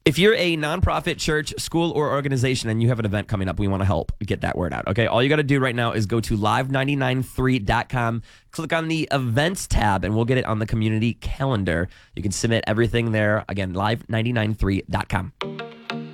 If you're a nonprofit church, school, or organization and you have an event coming up, we want to help get that word out. Okay, all you got to do right now is go to live993.com, click on the events tab, and we'll get it on the community calendar. You can submit everything there. Again, live993.com.